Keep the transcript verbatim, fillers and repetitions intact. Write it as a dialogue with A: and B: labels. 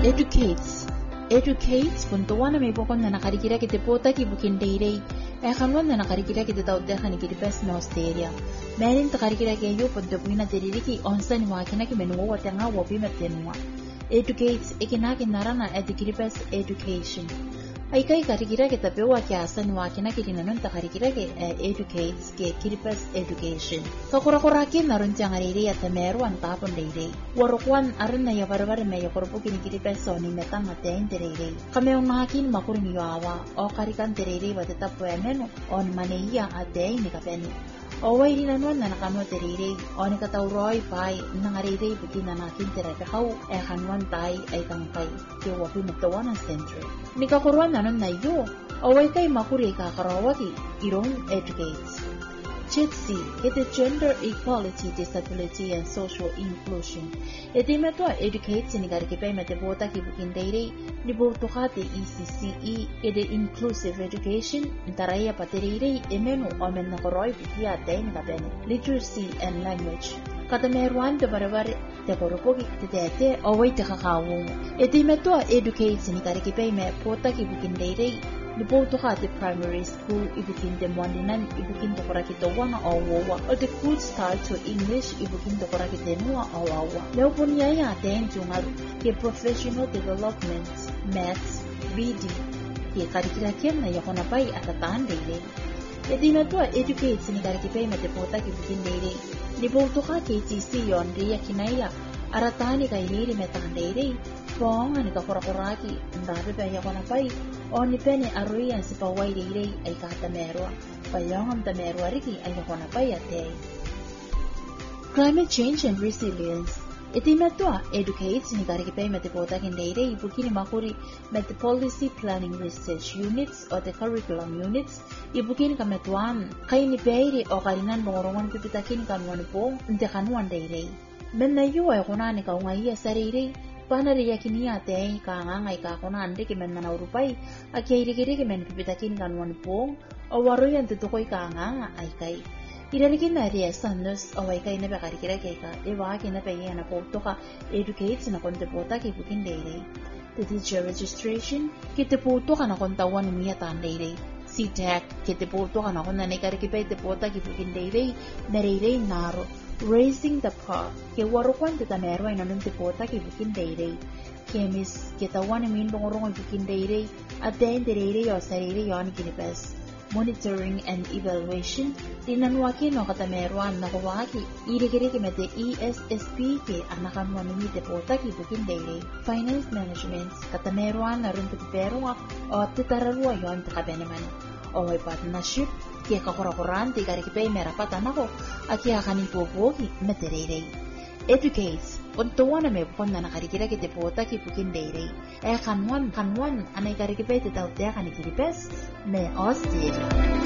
A: educates educates puntuana may bukon na nakarikira kiti pota ki bukin dayrey ay kanwan na nakarikira kiti tawda kani kiti best na Australia merin takarikira kayo punto buina diriki onsa ni wakina ki menuwa watanga wapi matenwa educates ikinakin narana at the best education ay kay karikira kita pewa kiasa ni wakina kiti nanon takarikira ke educates ke kiribas education kakura-kurakin naron tiyang ariri at meruan tapon dayrey warukwan aron na yabarbar may yakorpo kinikiribas so ni metang atein dayrey kami yung nakakin makurin yawa o karikan dayrey batatapuemeno on maneya atein ni kapeni Oway rin nanon na nakano dayrey o ni katauroy pay nangariri bukin na nakin tirepekaw e kanwan tay ay kangkay kiwapi magtawan ang center ni kakuruan nanon na iyo away kay makuri kakarawati irong educates Chitsi, iti gender equality, disability, and social inclusion. Iti meto educate sinigarikipay matibota kibukin dayrey ni boto ka ti E C C E iti inclusive education intaraya patirirey imenu omen na koroy bikiya day ni kabene literacy and language. Katameruan te barabar te koropogi te tete away te kakawong. Iti meto educate sinigarikipay me pota kibukin dayrey Liboto ka ti primary school, ibukin de mondinan, ibukin to kora kita wana awawa. O the good start to English, ibukin to kora kita nuwa awawa. Leo po niya yaten tungal ke professional development, maths, reading, ke karikirakin na yako na pa'y atatahan daily. Iti na to educate sinigarikipay matipota kibukin daily. Liboto ka ke T C yon, riya kinaya, aratahan ni kailiri metahan daily. Pong ani kakura-kuraki, ndabi pa yako na pa'y o ni pene aruyan si paway dayrey ay katamerwa, payong ang tamerwa riki ay yako na payate. Climate change and resilience. Iti matwa educates ni karikipay matipota kin dayrey ibukini makuri met policy planning research units o the curriculum units ibukini kametwan kay ni payri o kalinan bongorongan pipitakin kanwan po hindi kanwan dayrey. Men na yu ay kunani kaungaya sa dayrey Panari yakini ate kaangay ka kuna andi kimen manaurupai akiri kiri kimen pipitakin kanwan pong awaro yan tutukoy kaanga ay kay iralikin na riya sandos away kay na bakari kira kay ka ewa kina pegi na porto ka educate na kontepota kibukin dayrey the teacher registration kitiputo ka na kontawan miya tan dayrey C T E C kitiputo ka na kuna nakarikipay tepota kibukin dayrey narirey naro Raising the Par, ke warukwan kita meron ay nanong tipota kibukin dayrey. Kemis, kita wan amin bongorong kibukin dayrey, at dahin dayrey o sarili yon kinipes. Monitoring and Evaluation, dinanwakin o katameruan na kuwaki, irigiri kimete E S S P ke anakan wanumi tipota kibukin dayrey. Finance Management, katameruan na rin tipero o titararuwa yon takabenaman. O ay partnership, Kaya kakura-kuran, di karikipay merapatan ako, at kaya kanipupogi, matererey. Educates, puntuan na may bukon na nakarikira kitipota kipukin dayrey. Eh kanwan, kanwan, anay karikipay titawtya kanikiripes, may Australia.